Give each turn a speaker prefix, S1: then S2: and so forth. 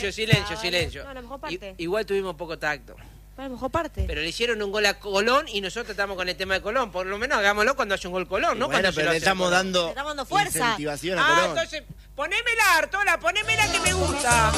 S1: silencio.
S2: No, la mejor parte.
S1: Igual tuvimos poco tacto.
S2: La mejor parte.
S1: Pero le hicieron un gol a Colón y nosotros estamos con el tema de Colón. Por lo menos hagámoslo cuando haya un gol Colón, ¿no?
S3: Bueno,
S1: Cuando
S3: pero le estamos dando
S2: fuerza.
S3: incentivación a Colón.
S1: entonces, ponémela, Artola, ponémela que me gusta.